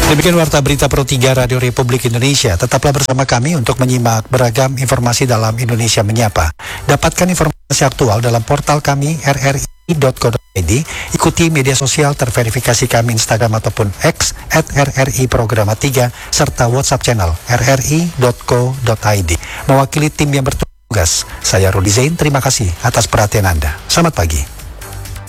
Demikian Warta Berita Pro 3 Radio Republik Indonesia. Tetaplah bersama kami untuk menyimak beragam informasi dalam Indonesia Menyapa. Dapatkan informasi aktual dalam portal kami rri.co.id. Ikuti media sosial terverifikasi kami Instagram ataupun X @RRI Programa 3 serta WhatsApp channel rri.co.id. Mewakili tim yang bertugas, saya Rudi Zain. Terima kasih atas perhatian Anda. Selamat pagi.